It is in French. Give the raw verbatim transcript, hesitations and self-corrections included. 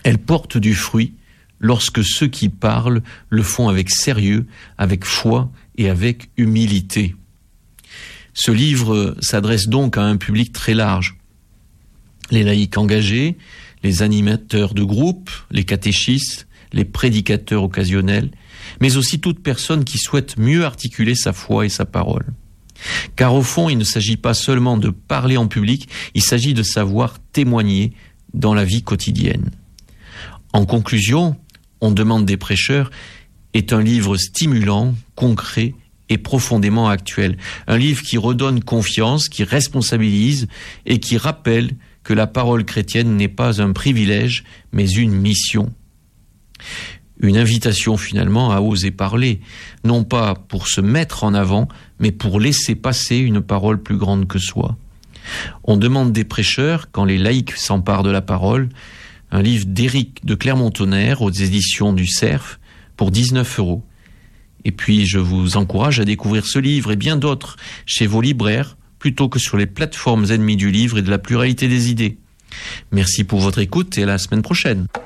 Elle porte du fruit lorsque ceux qui parlent le font avec sérieux, avec foi et avec humilité. Ce livre s'adresse donc à un public très large. Les laïcs engagés, les animateurs de groupe, les catéchistes, les prédicateurs occasionnels, mais aussi toute personne qui souhaite mieux articuler sa foi et sa parole. Car au fond, il ne s'agit pas seulement de parler en public, il s'agit de savoir témoigner dans la vie quotidienne. En conclusion, On demande des prêcheurs est un livre stimulant, concret et profondément actuel. Un livre qui redonne confiance, qui responsabilise et qui rappelle que la parole chrétienne n'est pas un privilège, mais une mission. Une invitation finalement à oser parler, non pas pour se mettre en avant, mais pour laisser passer une parole plus grande que soi. On demande des prêcheurs, quand les laïcs s'emparent de la parole, un livre d'Éric de Clermont-Tonnerre aux éditions du Cerf pour dix-neuf euros. Et puis je vous encourage à découvrir ce livre et bien d'autres chez vos libraires, plutôt que sur les plateformes ennemies du livre et de la pluralité des idées. Merci pour votre écoute et à la semaine prochaine.